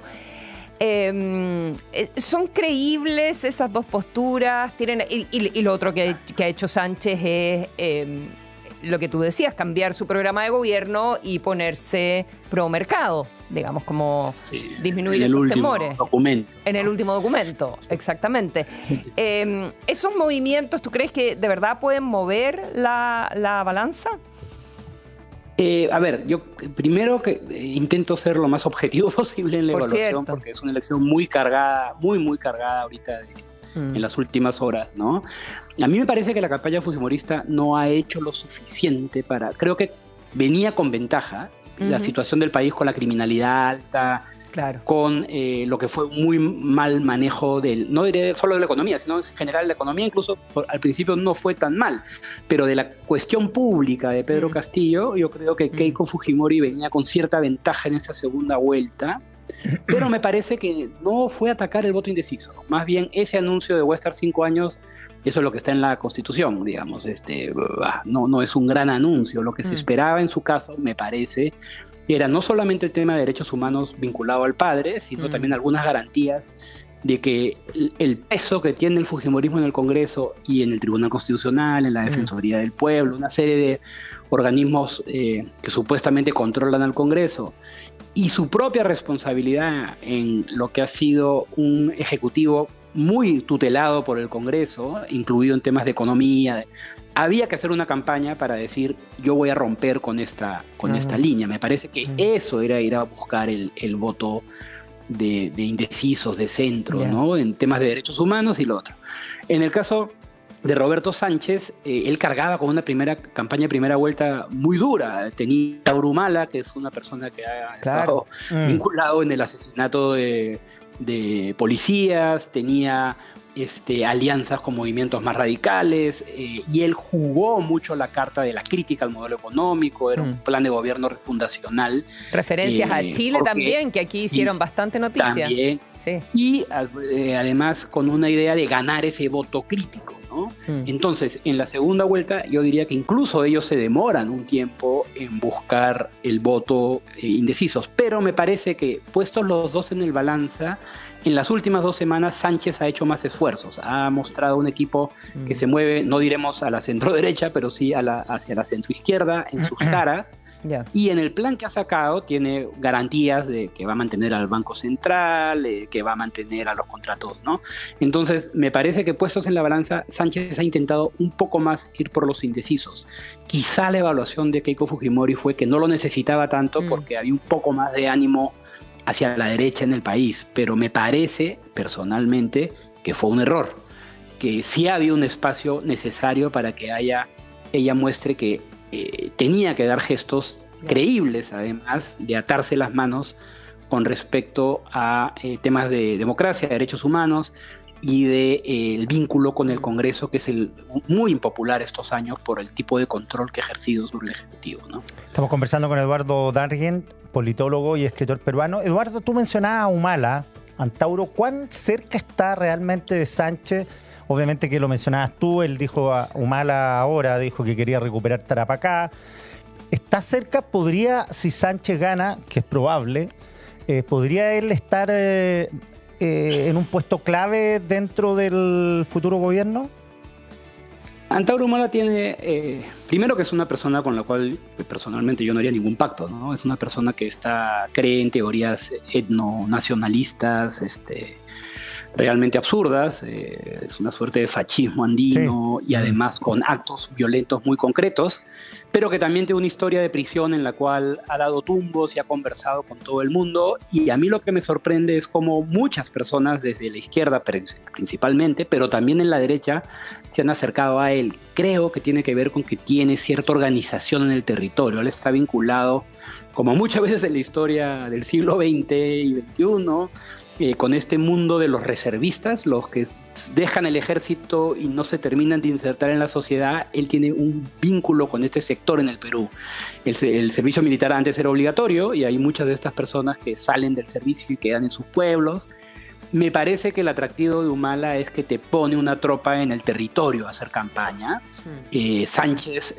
¿Son creíbles esas dos posturas? Y lo otro que ha hecho Sánchez es lo que tú decías, cambiar su programa de gobierno y ponerse pro mercado, digamos, como disminuir esos temores. En el último documento, exactamente. ¿Esos movimientos tú crees que de verdad pueden mover la balanza? A ver, yo primero que intento ser lo más objetivo posible en la evaluación, porque es una elección muy cargada, muy cargada ahorita en las últimas horas, ¿no? A mí me parece que la campaña fujimorista no ha hecho lo suficiente creo que venía con ventaja la situación del país con la criminalidad alta, con lo que fue muy mal manejo no diré solo de la economía, sino en general la economía incluso al principio no fue tan mal, pero de la cuestión pública de Pedro Castillo, yo creo que Keiko Fujimori venía con cierta ventaja en esa segunda vuelta, pero me parece que no fue atacar el voto indeciso. Más bien ese anuncio de voy a estar 5 años, eso es lo que está en la Constitución, digamos, no es un gran anuncio. Lo que se esperaba en su caso, me parece, era no solamente el tema de derechos humanos vinculado al padre, sino también algunas garantías de que el peso que tiene el fujimorismo en el Congreso y en el Tribunal Constitucional, en la Defensoría del Pueblo, una serie de organismos que supuestamente controlan al Congreso, y su propia responsabilidad en lo que ha sido un ejecutivo muy tutelado por el Congreso, incluido en temas de economía. Había que hacer una campaña para decir: yo voy a romper con esta línea. Me parece que eso era ir a buscar el voto de indecisos, de centro, ¿no? En temas de derechos humanos y lo otro. En el caso de Roberto Sánchez, él cargaba con una campaña de primera vuelta muy dura. Tenía a Brumala, que es una persona que ha estado vinculado en el asesinato de policías, tenía alianzas con movimientos más radicales, y él jugó mucho la carta de la crítica al modelo económico, era un plan de gobierno refundacional. Referencias a Chile también, que aquí hicieron bastante noticia. También, y además con una idea de ganar ese voto crítico, ¿no? Entonces, en la segunda vuelta, yo diría que incluso ellos se demoran un tiempo en buscar el voto indecisos, pero me parece que puestos los dos en el balanza, en las últimas 2 semanas Sánchez ha hecho más esfuerzos, ha mostrado un equipo que se mueve, no diremos a la centro-derecha, pero sí hacia la centro-izquierda en sus caras. Y en el plan que ha sacado tiene garantías de que va a mantener al Banco Central, que va a mantener a los contratos, ¿no? Entonces, me parece que puestos en la balanza, Sánchez ha intentado un poco más ir por los indecisos. Quizá la evaluación de Keiko Fujimori fue que no lo necesitaba tanto porque había un poco más de ánimo hacia la derecha en el país, pero me parece, personalmente, que fue un error, que sí había un espacio necesario para que ella muestre que tenía que dar gestos creíbles, además de atarse las manos con respecto a temas de democracia, de derechos humanos y de el vínculo con el Congreso, que es muy impopular estos años por el tipo de control que ha ejercido sobre el Ejecutivo, ¿no? Estamos conversando con Eduardo Dargen, politólogo y escritor peruano. Eduardo, tú mencionabas a Humala, Antauro. ¿Cuán cerca está realmente de Sánchez? Obviamente que lo mencionabas tú, él dijo a Humala ahora, dijo que quería recuperar Tarapacá. ¿Está cerca? ¿Podría, si Sánchez gana, que es probable, podría él estar en un puesto clave dentro del futuro gobierno? Antauro Humala tiene, primero que es una persona con la cual personalmente yo no haría ningún pacto, ¿no? Es una persona que cree en teorías etnonacionalistas, realmente absurdas, es una suerte de fascismo andino, y además con actos violentos muy concretos, pero que también tiene una historia de prisión en la cual ha dado tumbos y ha conversado con todo el mundo. Y a mí lo que me sorprende es cómo muchas personas desde la izquierda principalmente, pero también en la derecha, se han acercado a él. Creo que tiene que ver con que tiene cierta organización en el territorio. Él está vinculado, como muchas veces en la historia del siglo XX y XXI, con este mundo de los reservistas, los que dejan el ejército y no se terminan de insertar en la sociedad. Él tiene un vínculo con este sector en el Perú. El servicio militar antes era obligatorio y hay muchas de estas personas que salen del servicio y quedan en sus pueblos. Me parece que el atractivo de Humala es que te pone una tropa en el territorio a hacer campaña. Sánchez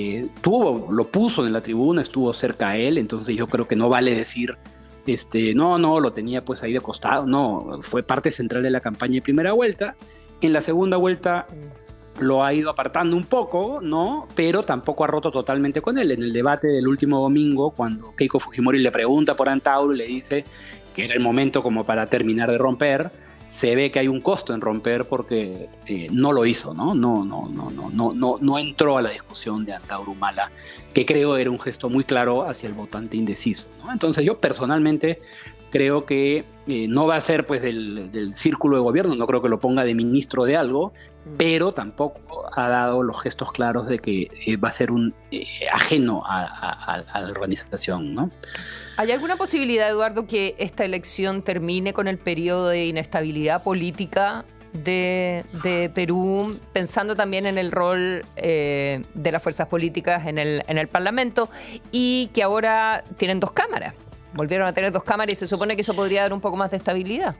lo puso en la tribuna, estuvo cerca a él, entonces yo creo que no vale decir no, lo tenía pues ahí de costado. No, fue parte central de la campaña de primera vuelta. En la segunda vuelta lo ha ido apartando un poco, ¿no? Pero tampoco ha roto totalmente con él. En el debate del último domingo, cuando Keiko Fujimori le pregunta por Antauro y le dice que era el momento como para terminar de romper, se ve que hay un costo en romper porque no lo hizo, ¿no? No entró a la discusión de Antauro Humala, que creo era un gesto muy claro hacia el votante indeciso, ¿no? Entonces yo personalmente creo que no va a ser pues del círculo de gobierno, no creo que lo ponga de ministro de algo, pero tampoco ha dado los gestos claros de que va a ser un ajeno a la organización, ¿no? ¿Hay alguna posibilidad, Eduardo, que esta elección termine con el periodo de inestabilidad política de Perú, pensando también en el rol de las fuerzas políticas en el Parlamento, y que ahora tienen 2 cámaras? Volvieron a tener 2 cámaras y se supone que eso podría dar un poco más de estabilidad.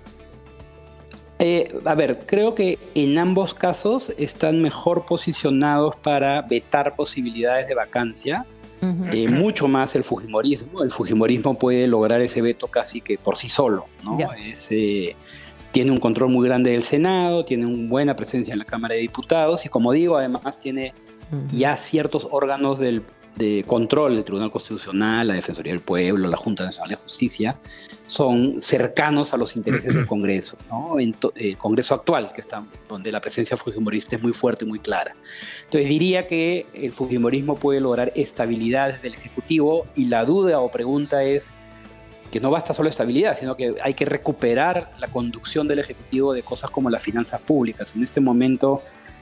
A ver, creo que en ambos casos están mejor posicionados para vetar posibilidades de vacancia. Mucho más el Fujimorismo. El Fujimorismo puede lograr ese veto casi que por sí solo, ¿no? Tiene un control muy grande del Senado, tiene una buena presencia en la Cámara de Diputados y, como digo, además tiene ya ciertos órganos de control del Tribunal Constitucional, la Defensoría del Pueblo, la Junta Nacional de Justicia, son cercanos a los intereses del Congreso, ¿no? El Congreso actual, que está donde la presencia fujimorista es muy fuerte y muy clara. Entonces diría que el fujimorismo puede lograr estabilidad desde el Ejecutivo, y la duda o pregunta es que no basta solo estabilidad, sino que hay que recuperar la conducción del Ejecutivo de cosas como las finanzas públicas. En este momento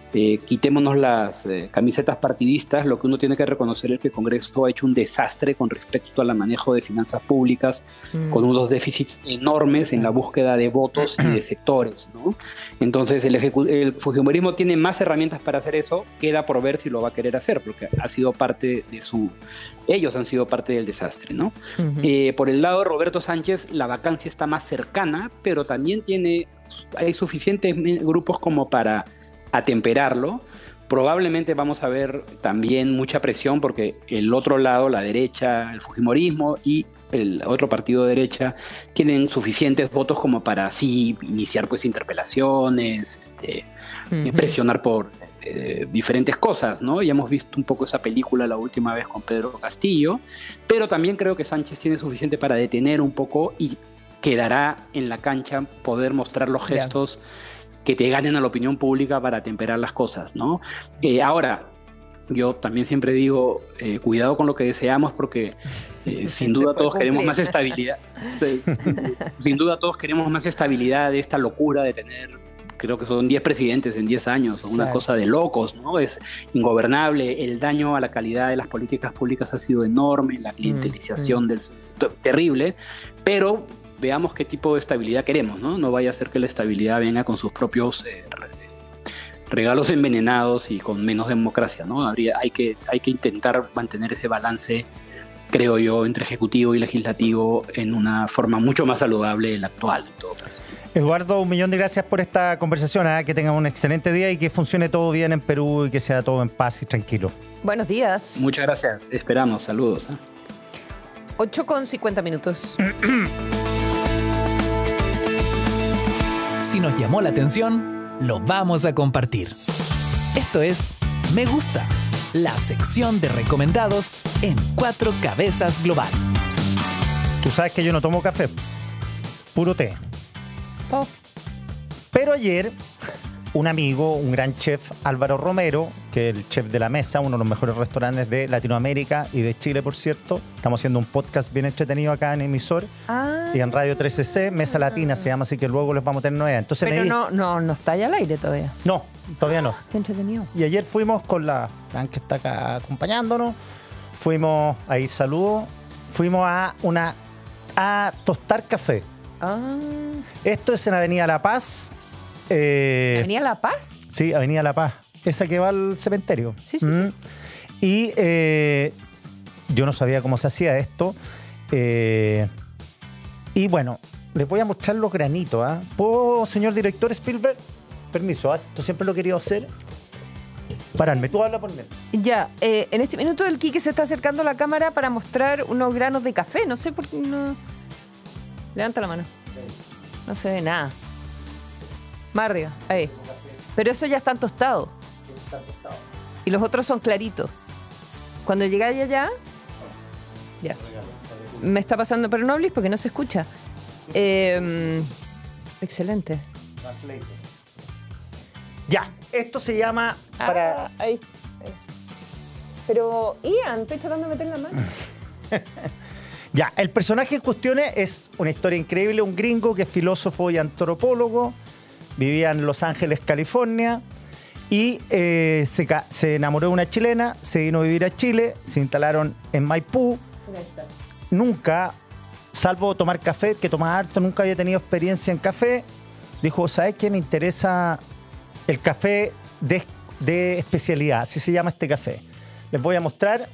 quitémonos las camisetas partidistas, lo que uno tiene que reconocer es que el Congreso ha hecho un desastre con respecto al manejo de finanzas públicas, con unos déficits enormes en la búsqueda de votos y de sectores, ¿no? Entonces el fujimorismo tiene más herramientas para hacer eso, queda por ver si lo va a querer hacer, porque ha sido parte de ellos han sido parte del desastre, ¿no? Por el lado de Roberto Sánchez, la vacancia está más cercana, pero también hay suficientes grupos como para atemperarlo. Probablemente vamos a ver también mucha presión porque el otro lado, la derecha, el fujimorismo y el otro partido de derecha tienen suficientes votos como para así iniciar pues interpelaciones, presionar por diferentes cosas, ¿no? Ya hemos visto un poco esa película la última vez con Pedro Castillo, pero también creo que Sánchez tiene suficiente para detener un poco y quedará en la cancha poder mostrar los gestos que te ganen a la opinión pública para temperar las cosas, ¿no? Ahora, yo también siempre digo, cuidado con lo que deseamos porque sin duda todos queremos más estabilidad. Sin duda todos queremos más estabilidad de esta locura de tener, creo que son 10 presidentes en 10 años, una cosa de locos, ¿no? Es ingobernable, el daño a la calidad de las políticas públicas ha sido enorme, la clientelización terrible, pero veamos qué tipo de estabilidad queremos, ¿no? No vaya a ser que la estabilidad venga con sus propios regalos envenenados y con menos democracia, ¿no? Hay que intentar mantener ese balance, creo yo, entre ejecutivo y legislativo en una forma mucho más saludable de la actual, en todo caso. Eduardo, 1.000.000 de gracias por esta conversación, que tengan un excelente día y que funcione todo bien en Perú y que sea todo en paz y tranquilo. Buenos días. Muchas gracias, esperamos, saludos. 8:50. Si nos llamó la atención, lo vamos a compartir. Esto es Me Gusta, la sección de recomendados en Cuatro Cabezas Global. Tú sabes que yo no tomo café, puro té. Pero ayer, un amigo, un gran chef, Álvaro Romero, que es el chef de La Mesa, uno de los mejores restaurantes de Latinoamérica y de Chile, por cierto. Estamos haciendo un podcast bien entretenido acá en Emisor y en Radio 13C, Mesa Latina se llama, así que luego les vamos a tener novedades. Entonces pero no está ya al aire todavía. No, todavía no. Qué entretenido. Y ayer fuimos con la Fran, que está acá acompañándonos, fuimos, ahí saludo, fuimos a tostar café. Esto es en Avenida La Paz. ¿Avenida La Paz? Sí, Avenida La Paz. Esa que va al cementerio. Sí. Y yo no sabía cómo se hacía esto. Y bueno, les voy a mostrar los granitos. ¿Puedo, señor director Spielberg? Permiso, esto siempre lo he querido hacer. Pararme, tú habla por mí. Ya, en este minuto el Quique se está acercando a la cámara para mostrar unos granos de café. No sé por qué no... Levanta la mano. No se ve nada. Más arriba, ahí. Pero esos ya están tostados. Y los otros son claritos. Cuando llegáis allá... Ya. Me está pasando, pero no hables porque no se escucha. Excelente. Ya, esto se llama para... Ahí. Pero, Ian, estoy tratando de meter la mano. Ya, el personaje en cuestión es una historia increíble, un gringo que es filósofo y antropólogo, vivía en Los Ángeles, California, y se enamoró de una chilena, se vino a vivir a Chile, se instalaron en Maipú. Nunca, salvo tomar café, que tomaba harto, nunca había tenido experiencia en café. Dijo, ¿sabes qué? Me interesa el café de especialidad, así se llama este café. Les voy a mostrar.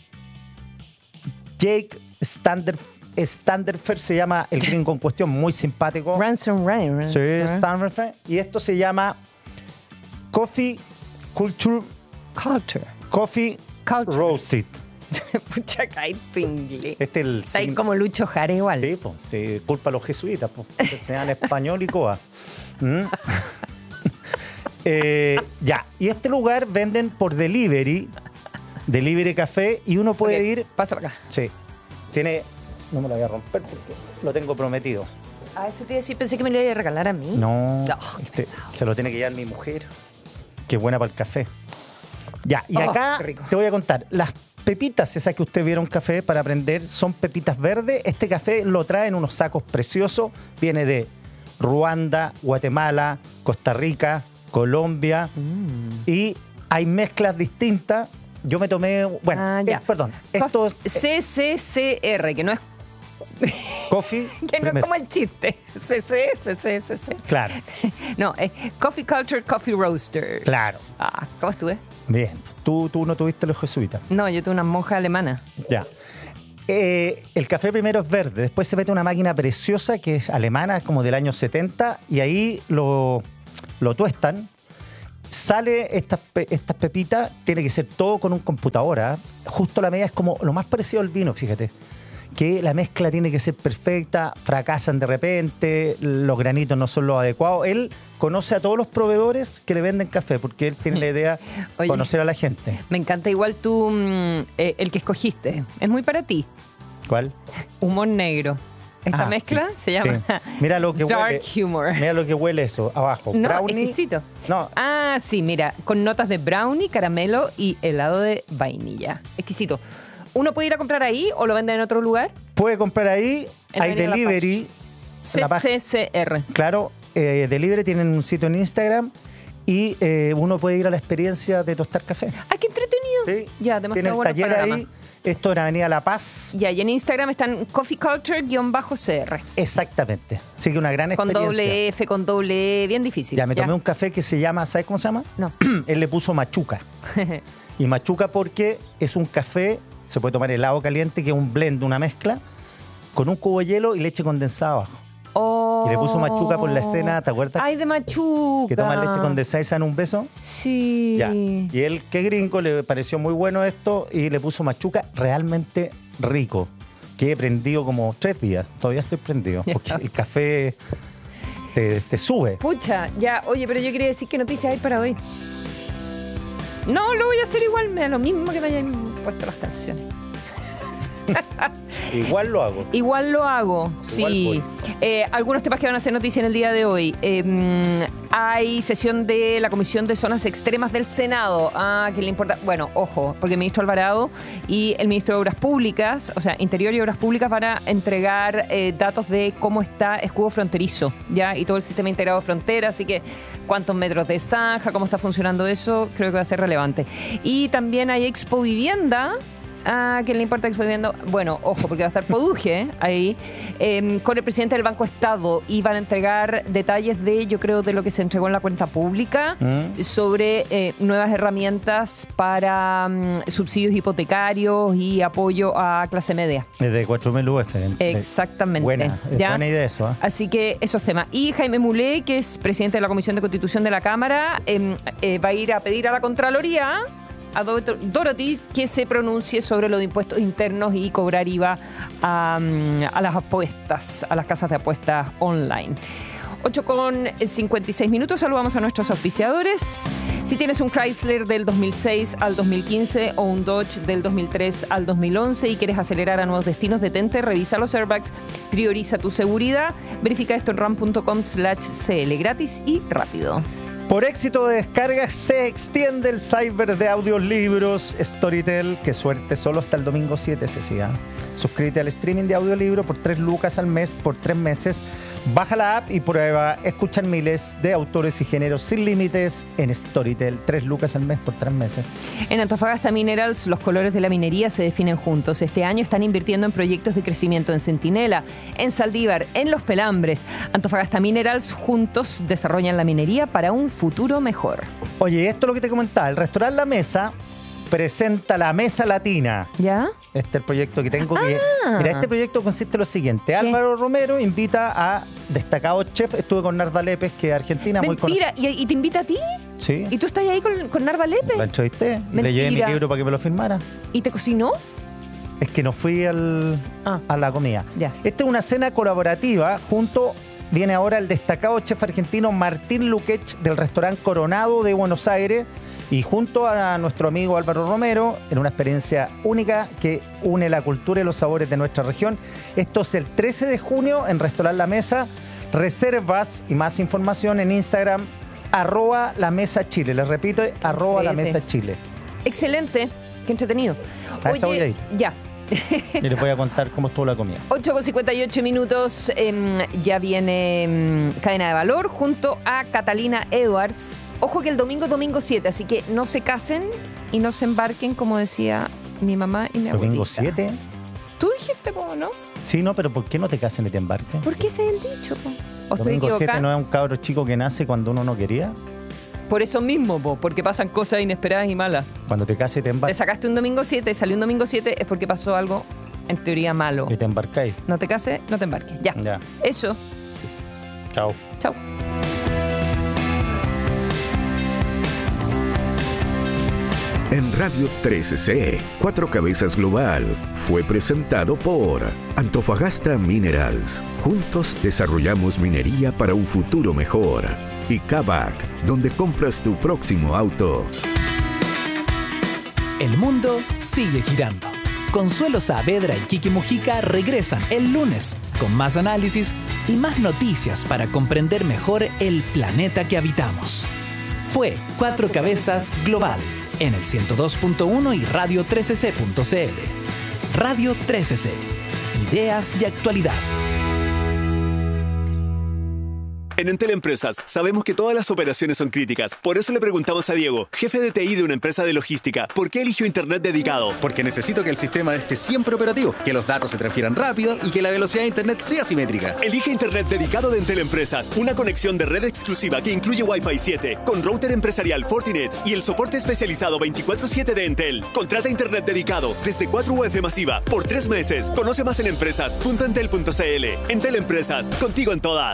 Jake Standerfer se llama el gringo en cuestión, muy simpático. Ransom Ryan. Sí, Standerfer. Y esto se llama Coffee Culture. Coffee Roasted. Pucha, cae tu inglés. Este es el está ahí como Lucho Jara igual. Sí, pues, sí, culpa a los jesuitas, pues, que sean español y coa. Ya, y este lugar venden por delivery café, y uno puede ir... Pasa para acá. Sí. Tiene... No me lo voy a romper porque lo tengo prometido. Eso te iba a decir, pensé que me lo iba a regalar a mí. No, se lo tiene que llevar mi mujer. Qué buena para el café. Ya, y acá te voy a contar. Las pepitas esas que ustedes vieron café para aprender son pepitas verdes. Este café lo trae en unos sacos preciosos. Viene de Ruanda, Guatemala, Costa Rica, Colombia, y hay mezclas distintas. Yo me tomé, bueno, perdón, esto es CCCR, que no es coffee. Que no es como el chiste. CC. Claro. No, es Coffee Culture Coffee Roasters. Claro. ¿Cómo estuve? Bien. ¿Tú no tuviste los jesuitas? No, yo tuve una monja alemana. Ya. El café primero es verde, después se mete una máquina preciosa que es alemana, como del año 70, y ahí lo tuestan. Sale estas pepitas, tiene que ser todo con un computadora. Justo la medida es como lo más parecido al vino, fíjate. Que la mezcla tiene que ser perfecta, fracasan de repente, los granitos no son los adecuados. Él conoce a todos los proveedores que le venden café, porque él tiene la idea de conocer a la gente. Me encanta igual tú, el que escogiste. Es muy para ti. ¿Cuál? Humor negro. Esta mezcla se llama mira lo que Dark Humor. Mira lo que huele eso, abajo. No, brownie. Exquisito. No. Sí, mira, con notas de brownie, caramelo y helado de vainilla. Exquisito. ¿Uno puede ir a comprar ahí o lo venden en otro lugar? Puede comprar ahí, hay delivery. CCCR. Claro, delivery, tienen un sitio en Instagram y uno puede ir a la experiencia de tostar café. ¡Ah, qué entretenido! Sí. Ya, demasiado bueno. Tiene el taller ahí. Esto en Avenida La Paz. Ya, y en Instagram están Coffee Culture-CR. Exactamente. Así que una gran experiencia. Con doble F, con doble E, bien difícil. Ya, me tomé un café que se llama, ¿sabes cómo se llama? No. Él le puso machuca. Y machuca porque es un café, se puede tomar helado caliente, que es un blend, una mezcla, con un cubo de hielo y leche condensada abajo. Oh. Y le puso machuca por la escena, ¿te acuerdas? ¡Ay, de machuca! Que toma leche condensada y se dan un beso. Sí. Ya. Y él, que gringo, le pareció muy bueno esto y le puso machuca realmente rico. Que he prendido como 3 días. Todavía estoy prendido. Porque el café te sube. Pucha, ya. Oye, pero yo quería decir qué noticias hay para hoy. No, lo voy a hacer igual. Me da lo mismo que me hayan puesto las canciones. Igual lo hago. Igual lo hago, sí. Algunos temas que van a ser noticia en el día de hoy. Hay sesión de la Comisión de Zonas Extremas del Senado. ¿Qué le importa? Bueno, ojo, porque el ministro Alvarado y el ministro de Obras Públicas, o sea, Interior y Obras Públicas, van a entregar datos de cómo está escudo fronterizo, ¿ya? Y todo el sistema integrado de frontera, así que cuántos metros de zanja, cómo está funcionando eso, creo que va a ser relevante. Y también hay Expo Vivienda. ¿Qué le importa Expo Vivienda? Bueno, ojo, porque va a estar Poduje ahí, con el presidente del Banco Estado, y van a entregar detalles de, yo creo, de lo que se entregó en la cuenta pública sobre nuevas herramientas para subsidios hipotecarios y apoyo a clase media. De 4.000 UF. Exactamente. Buena idea eso. Así que esos temas. Y Jaime Mulé, que es presidente de la Comisión de Constitución de la Cámara, va a ir a pedir a la Contraloría, a Dorothy, que se pronuncie sobre lo de impuestos internos y cobrar IVA a las apuestas, a las casas de apuestas online. 8:56. Saludamos a nuestros auspiciadores. Si tienes un Chrysler del 2006 al 2015 o un Dodge del 2003 al 2011 y quieres acelerar a nuevos destinos, detente, revisa los airbags, prioriza tu seguridad, verifica esto en ram.com/cl, gratis y rápido. Por éxito de descargas se extiende el cyber de audiolibros Storytel. Qué suerte, solo hasta el domingo 7 se siga. Suscríbete al streaming de audiolibro por 3 lucas al mes por 3 meses. Baja la app y prueba. Escuchan miles de autores y géneros sin límites en Storytel. 3 lucas al mes por 3 meses. En Antofagasta Minerals, los colores de la minería se definen juntos. Este año están invirtiendo en proyectos de crecimiento en Centinela, en Saldívar, en Los Pelambres. Antofagasta Minerals, juntos desarrollan la minería para un futuro mejor. Oye, esto es lo que te comentaba. El restaurante La Mesa presenta La Mesa Latina. ¿Ya? Este es el proyecto que tengo. Mira, este proyecto consiste en lo siguiente. Álvaro Romero invita a destacados chefs. Estuve con Narda Lépez, que es argentina. Mentira, muy ¿Y te invita a ti? Sí. ¿Y tú estás ahí con Narda Lépez? La entrevisté. Le llevé mi libro para que me lo firmara. ¿Y te cocinó? Es que no fui a la comida. Ya. Esta es una cena colaborativa. Viene ahora el destacado chef argentino Martín Luquech del restaurante Coronado de Buenos Aires, y junto a nuestro amigo Álvaro Romero, en una experiencia única que une la cultura y los sabores de nuestra región. Esto es el 13 de junio en Restaurante La Mesa. Reservas y más información en Instagram, @lamesachile. Les repito, @lamesachile. Excelente, qué entretenido. A esa voy a ir. Ya. Y les voy a contar cómo estuvo la comida. 8:58. Ya viene Cadena de Valor junto a Catalina Edwards. Ojo que el domingo es domingo 7, así que no se casen y no se embarquen, como decía mi mamá y mi abuelita. ¿Domingo 7? Tú dijiste, ¿no? Sí, no, pero ¿por qué no te casen ni te embarques? Porque ese es el dicho, po. ¿O estoy Domingo 7 equivocada? no es un cabro chico que nace cuando uno no quería. Por eso mismo, po, porque pasan cosas inesperadas y malas. Cuando te cases te Te embarcas sacaste un domingo 7, salió un domingo 7, es porque pasó algo, en teoría, malo. y te embarcáis. No te cases, no te embarques. Ya. Ya. Eso. Chao. Chao. En Radio 13C, Cuatro Cabezas Global, fue presentado por Antofagasta Minerals. Juntos desarrollamos minería para un futuro mejor. Y Kavak, donde compras tu próximo auto. El mundo sigue girando. Consuelo Saavedra y Kiki Mujica regresan el lunes con más análisis y más noticias para comprender mejor el planeta que habitamos. Fue Cuatro Cabezas Global en el 102.1 y radio 13c.cl. Radio 13C. Ideas y actualidad. En Entel Empresas sabemos que todas las operaciones son críticas. Por eso le preguntamos a Diego, jefe de TI de una empresa de logística, ¿por qué eligió Internet dedicado? Porque necesito que el sistema esté siempre operativo, que los datos se transfieran rápido y que la velocidad de Internet sea simétrica. Elige Internet dedicado de Entel Empresas, una conexión de red exclusiva que incluye Wi-Fi 7, con router empresarial Fortinet y el soporte especializado 24/7 de Entel. Contrata Internet dedicado desde 4 UF masiva por 3 meses. Conoce más en empresas.entel.cl. Entel Empresas, contigo en todas.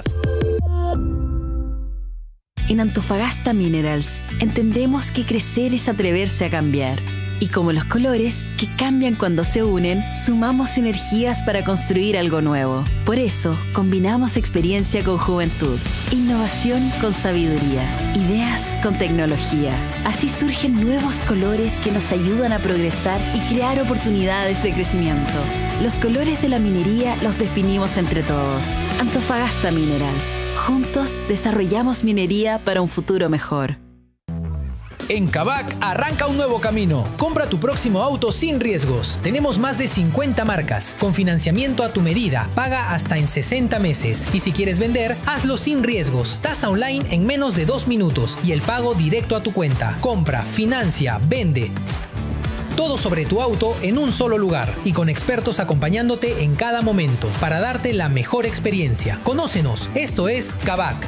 En Antofagasta Minerals entendemos que crecer es atreverse a cambiar. Y como los colores, que cambian cuando se unen, sumamos energías para construir algo nuevo. Por eso, combinamos experiencia con juventud, innovación con sabiduría, ideas con tecnología. Así surgen nuevos colores que nos ayudan a progresar y crear oportunidades de crecimiento. Los colores de la minería los definimos entre todos. Antofagasta Minerals. Juntos desarrollamos minería para un futuro mejor. En Kavak arranca un nuevo camino. Compra tu próximo auto sin riesgos. Tenemos más de 50 marcas, con financiamiento a tu medida. Paga hasta en 60 meses. Y si quieres vender, hazlo sin riesgos. Tasa online en menos de 2 minutos y el pago directo a tu cuenta. Compra, financia, vende. Todo sobre tu auto en un solo lugar y con expertos acompañándote en cada momento para darte la mejor experiencia. Conócenos. Esto es Kavak.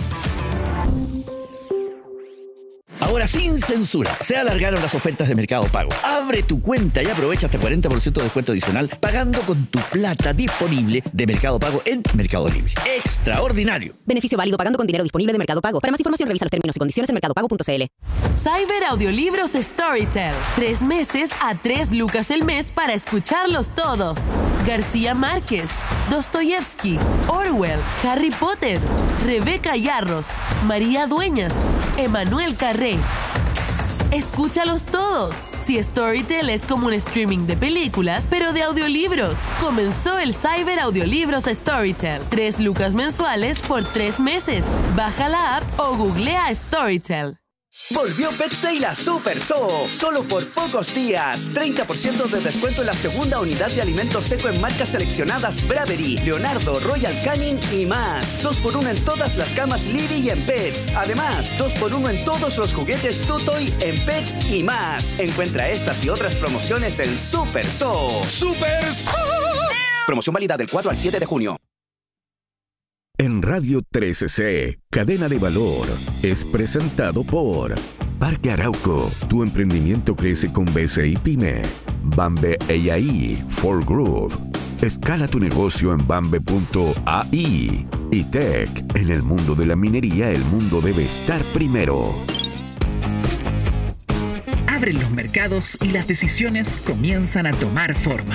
Ahora sin censura, se alargaron las ofertas de Mercado Pago. Abre tu cuenta y aprovecha hasta 40% de descuento adicional pagando con tu plata disponible de Mercado Pago en Mercado Libre. ¡Extraordinario! Beneficio válido pagando con dinero disponible de Mercado Pago. Para más información revisa los términos y condiciones en mercadopago.cl. Cyber Audiolibros Storytel. 3 meses a 3 lucas el mes para escucharlos todos. García Márquez, Dostoyevsky, Orwell, Harry Potter, Rebeca Yarros, María Dueñas, Emanuel Carré. Escúchalos todos. Si Storytel es como un streaming de películas, pero de audiolibros. Comenzó el Cyber Audiolibros Storytel. 3 lucas mensuales por 3 meses. Baja la app o googlea Storytel. Volvió Pet Sale a Super Zoo, solo por pocos días. 30% de descuento en la segunda unidad de alimento seco en marcas seleccionadas Bravery, Leonardo, Royal Canin y más. 2x1 en todas las camas Libby y en Pets. Además, 2x1 en todos los juguetes Tutoy en Pets y más. Encuentra estas y otras promociones en Super Zoo. ¡Super Zoo! Promoción válida del 4 al 7 de junio. En Radio 13C, Cadena de Valor, es presentado por Parque Arauco. Tu emprendimiento crece con BCI Pyme. Bambe AI for Growth. Escala tu negocio en bambe.ai. Y Tech. En el mundo de la minería, el mundo debe estar primero. Abren los mercados y las decisiones comienzan a tomar forma.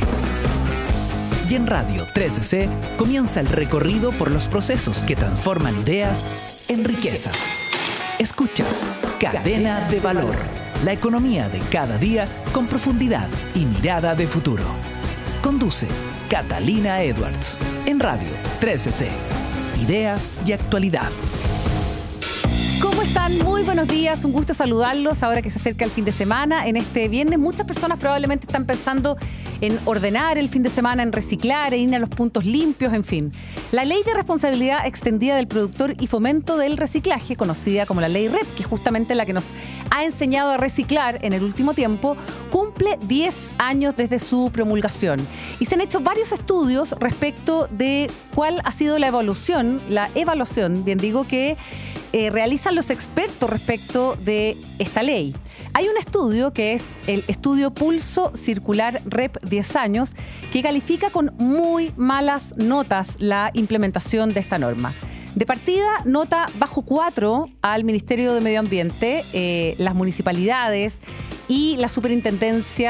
Y en Radio 13C comienza el recorrido por los procesos que transforman ideas en riqueza. Escuchas Cadena de Valor, la economía de cada día con profundidad y mirada de futuro. Conduce Catalina Edwards en Radio 13C. Ideas y actualidad. ¿Cómo están? Muy buenos días, un gusto saludarlos ahora que se acerca el fin de semana. En este viernes muchas personas probablemente están pensando en ordenar el fin de semana, en reciclar, en ir a los puntos limpios, en fin. La Ley de Responsabilidad Extendida del Productor y Fomento del Reciclaje, conocida como la Ley REP, que es justamente la que nos ha enseñado a reciclar en el último tiempo, cumple 10 años desde su promulgación. Y se han hecho varios estudios respecto de cuál ha sido la evaluación, bien digo, que realizan los expertos respecto de esta ley. Hay un estudio que es el estudio Pulso Circular REP 10 años que califica con muy malas notas la implementación de esta norma. De partida, nota bajo 4 al Ministerio de Medio Ambiente, las municipalidades y la Superintendencia